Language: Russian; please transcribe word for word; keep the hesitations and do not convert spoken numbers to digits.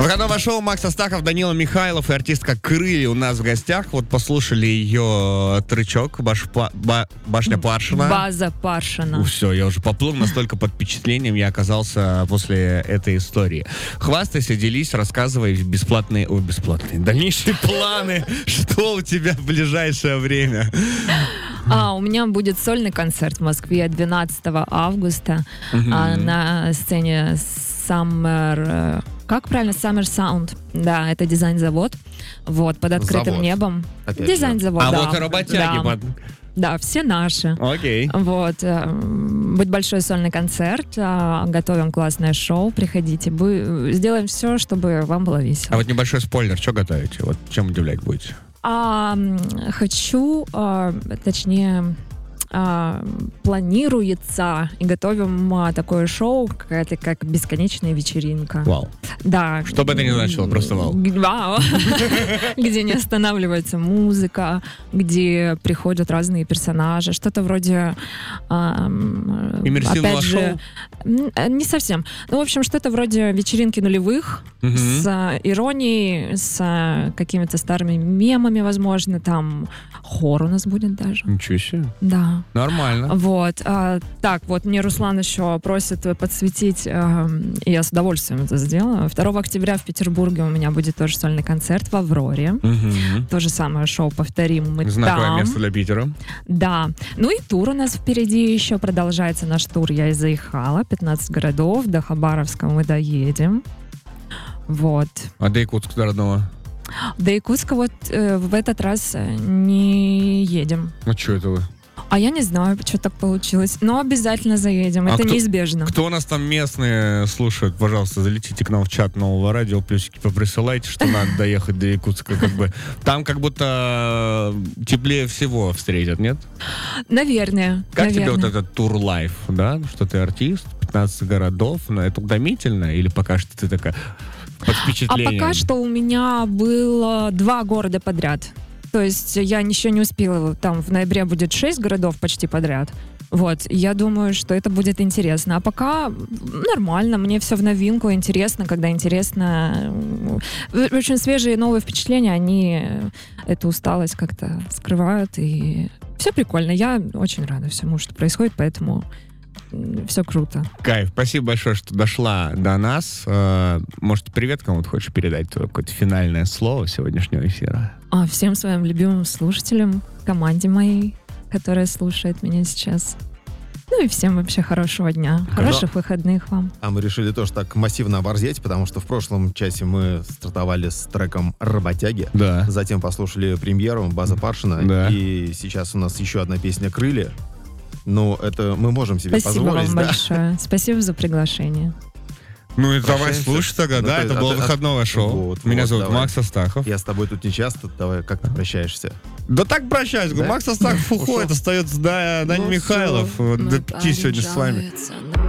Выходное шоу Макс Астахов, Данила Михайлов и артистка Крылья у нас в гостях. Вот послушали ее тречок Баш, ба, «Башня Паршина». База Паршина. Все, я уже поплыл, настолько под впечатлением я оказался после этой истории. Хвастайся, делись, рассказывай бесплатные, о, бесплатные, дальнейшие планы, что у тебя в ближайшее время. А, у меня будет сольный концерт в Москве двенадцатого августа mm-hmm. а, на сцене Summer... Как правильно? Summer Sound. Да, это дизайн-завод. Вот, под открытым завод. небом. Опять дизайн-завод, а да. вот и работяги. Да. Под... да, все наши. Окей. Вот. Будет большой сольный концерт. Готовим классное шоу. Приходите. Сделаем все, чтобы вам было весело. А вот небольшой спойлер. Что готовите? Вот чем удивлять будете? А, хочу, а, точнее... планируется и готовим а, такое шоу, какая-то как бесконечная вечеринка. Вау. Да. Что бы это ни значило, просто вау. Вау. Где не останавливается музыка, где приходят разные персонажи, что-то вроде... Иммерсивного шоу? Не совсем. Ну, в общем, что-то вроде вечеринки нулевых, с иронией, с какими-то старыми мемами, возможно, там хор у нас будет даже. Ничего себе. Да. Нормально. Вот. А, так, вот мне Руслан еще просит подсветить, а, и я с удовольствием это сделаю. второго октября в Петербурге у меня будет тоже сольный концерт в «Авроре». Угу. То же самое шоу повторим мы Знакомое там. место для Питера. Да. Ну и тур у нас впереди еще продолжается наш тур «Я из Заихала». пятнадцать городов. До Хабаровска мы доедем. Вот. А до Якутска родного? До Якутска вот э, в этот раз не едем. А что это вы? А я не знаю, что так получилось. Но обязательно заедем. А это кто, неизбежно. Кто у нас там местные слушают, пожалуйста, залетите к нам в чат Нового радио, плюсики поприсылайте, что надо доехать до Якутска. Как бы. Там как будто теплее всего встретят, нет? Наверное. Как наверное. тебе вот этот тур-лайф, да? Что ты артист, пятнадцать городов, но это утомительно? Или пока что ты такая под впечатлением? А пока что у меня было два города подряд. То есть я еще не успела, там в ноябре будет шесть городов почти подряд. Вот, я думаю, что это будет интересно. А пока нормально, мне все в новинку, интересно, когда интересно. Очень свежие новые впечатления, они эту усталость как-то скрывают, и все прикольно. Я очень рада всему, что происходит, поэтому все круто. Кайф. Спасибо большое, что дошла до нас. Может, привет кому-то хочешь передать, какое-то финальное слово сегодняшнего эфира? А, всем своим любимым слушателям, команде моей, которая слушает меня сейчас. Ну и всем вообще хорошего дня. Хороших Но... выходных вам. А мы решили тоже так массивно оборзеть, потому что в прошлом часе мы стартовали с треком «Работяги». Да. Затем послушали премьеру «База Паршина». Да. И сейчас у нас еще одна песня «Крылья». Ну, это мы можем себе Спасибо позволить. Спасибо вам да? большое. Спасибо за приглашение. Ну и давай слушай тогда, ну, да, ты, это а было ты, выходное а, шоу. Вот, Меня вот, зовут давай. Макс Астахов. Я с тобой тут не часто, давай, как ты прощаешься? Да так прощаюсь, да? Макс Астахов уходит, остается Даня ну, Михайлов. Ну, До пяти сегодня с вами.